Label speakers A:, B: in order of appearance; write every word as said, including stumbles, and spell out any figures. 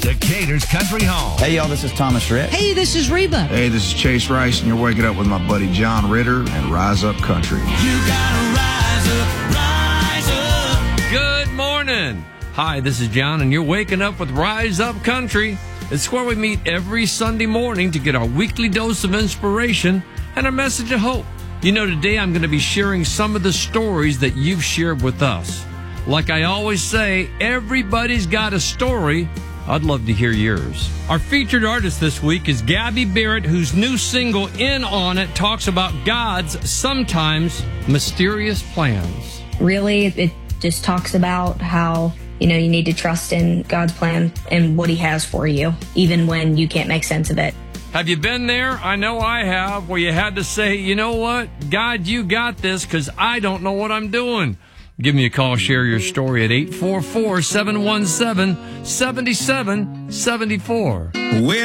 A: Decatur's Country Home.
B: Hey, y'all, this is Thomas Rhett.
C: Hey, this is Reba.
D: Hey, this is Chase Rice, and you're waking up with my buddy John Ritter and Rise Up Country.
E: You gotta rise up, rise up.
F: Good morning. Hi, this is John, and you're waking up with Rise Up Country. It's where we meet every Sunday morning to get our weekly dose of inspiration and a message of hope. You know, today I'm going to be sharing some of the stories that you've shared with us. Like I always say, everybody's got a story. I'd love to hear yours. Our featured artist this week is Gabby Barrett, whose new single, In On It, talks about God's sometimes mysterious plans.
G: Really, it just talks about how, you know, you need to trust in God's plan and what he has for you, even when you can't make sense of it.
F: Have you been there? I know I have, where you had to say, you know what? God, you got this because I don't know what I'm doing. Give me a call, share your story at eight four four, seven one seven, seven seven seven four.
D: Well,